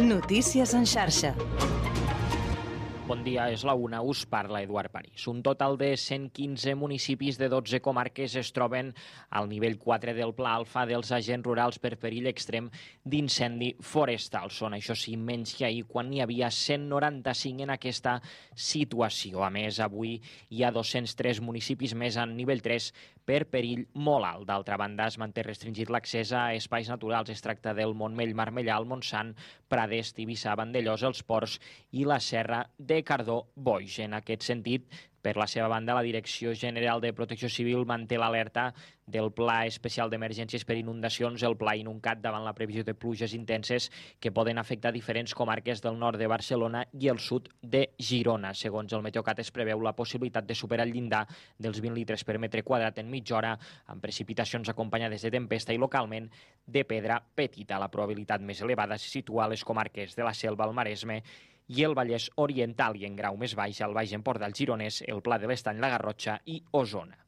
Notícies en xarxa. Bon dia, és la una, us parla Eduard París. Un total de 115 municipis de 12 comarques es troben al nivell 4 del Pla Alfa dels agents rurals per perill extrem d'incendi forestal. Són, això sí, menys que ahir, quan n'hi havia 195 en aquesta situació. A més, avui hi ha 203 municipis més en nivell 3 per perill molt alt. D'altra banda, es manté restringit l'accés a espais naturals. Es tracta del Montmell, Marmellà, el Montsant, Prades, Tivissa, Vandellós, els Ports i la Serra de Cardó-Boix. En aquest sentit, per la seva banda, la Direcció General de Protecció Civil manté l'alerta del Pla Especial d'Emergències per Inundacions, el Pla Inuncat, davant la previsió de pluges intenses que poden afectar diferents comarques del nord de Barcelona i el sud de Girona. Segons el Meteocat, es preveu la possibilitat de superar el llindar dels 20 litres per metre quadrat en mitja hora, amb precipitacions acompanyades de tempesta i localment de pedra petita. La probabilitat més elevada se situa a les comarques de la Selva, el Maresme i el Vallès Oriental, i en grau més baix al Baix Empordà, el Gironès, el Pla de l'Estany, la Garrotxa i Osona.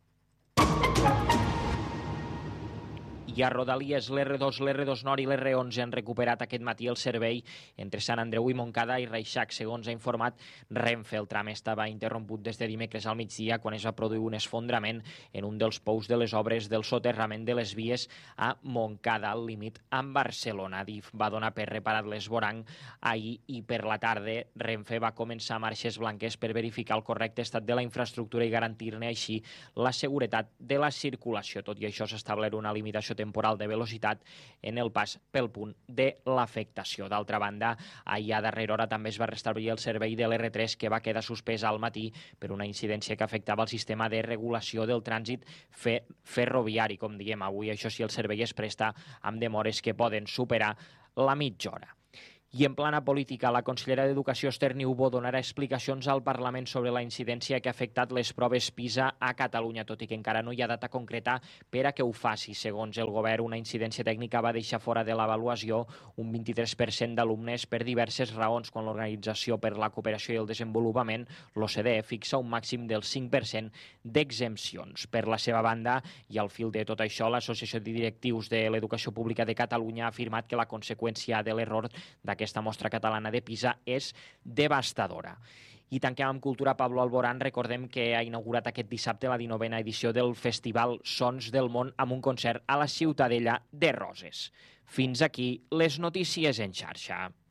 I a Rodalies, l'R2, l'R2 Nord i l'R11 han recuperat aquest matí el servei entre Sant Andreu i Montcada i Reixac. Segons ha informat Renfe, el tram estava interromput des de dimecres al migdia quan es va produir un esfondrament en un dels pous de les obres del soterrament de les vies a Montcada, al límit amb Barcelona. DIF va donar per reparat l'esvoranc ahir i per la tarda Renfe va començar marxes blanques per verificar el correcte estat de la infraestructura i garantir-ne així la seguretat de la circulació. Tot i això, s'ha establert una limitació temporal de velocitat en el pas pel punt de l'afectació. D'altra banda, ahir a darrera hora també es va restablir el servei de l'R3, que va quedar suspès al matí per una incidència que afectava el sistema de regulació del trànsit ferroviari. Com diem, avui això sí, el servei es presta amb demores que poden superar la mitja hora. I en plana política, la consellera d'Educació, Esther Niubó, donarà explicacions al Parlament sobre la incidència que ha afectat les proves PISA a Catalunya, tot i que encara no hi ha data concreta per a que ho faci. Segons el govern, una incidència tècnica va deixar fora de l'avaluació un 23% d'alumnes per diverses raons, quan l'Organització per la Cooperació i el Desenvolupament, l'OCDE, fixa un màxim del 5% d'exempcions. Per la seva banda, i al fil de tot això, l'Associació de Directius de l'Educació Pública de Catalunya ha afirmat que la conseqüència de l'error d'aquesta mostra catalana de PISA és devastadora. I tanquem amb cultura. Pablo Alborán, recordem que ha inaugurat aquest dissabte la 19a edició del Festival Sons del Món amb un concert a la Ciutadella de Roses. Fins aquí les notícies en xarxa.